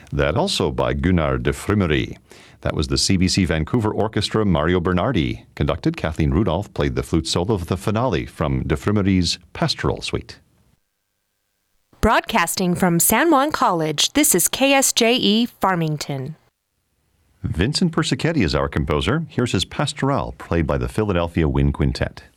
That also by Gunnar de Frumery. That was the CBC Vancouver Orchestra. Mario Bernardi conducted. Kathleen Rudolph played the flute solo of the finale from de Frumery's Pastoral Suite. Broadcasting from San Juan College, this is KSJE Farmington. Vincent Persichetti is our composer. Here's his Pastoral, played by the Philadelphia Wind Quintet.